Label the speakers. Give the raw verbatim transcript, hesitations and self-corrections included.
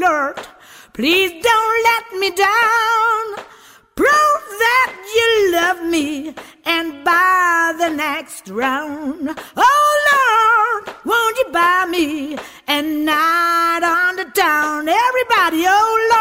Speaker 1: flirt. Please don't let me down. Prove that you love me and buy the next round. Oh Lord, won't you buy me a night on the town? Everybody, oh